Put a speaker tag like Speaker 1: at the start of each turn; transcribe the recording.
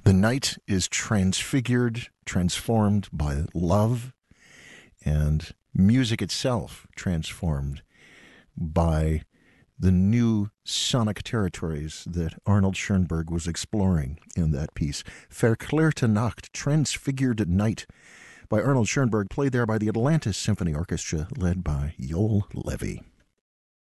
Speaker 1: The night is transfigured, transformed by love, and music itself transformed by the new sonic territories that Arnold Schoenberg was exploring in that piece. Verklärte Nacht, Transfigured Night, by Arnold Schoenberg, played there by the Atlantis Symphony Orchestra, led by Joel Levy.